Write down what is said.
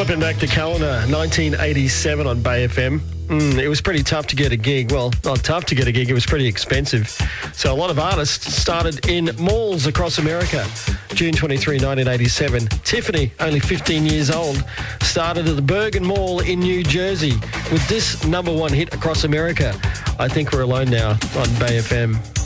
Flipping back the calendar, 1987 on Bay FM. It was pretty tough to get a gig. Well, not tough to get a gig, it was pretty expensive. So a lot of artists started in malls across America. June 23, 1987, Tiffany, only 15 years old, started at the Bergen Mall in New Jersey with this #1 hit across America. I Think We're Alone Now on Bay FM.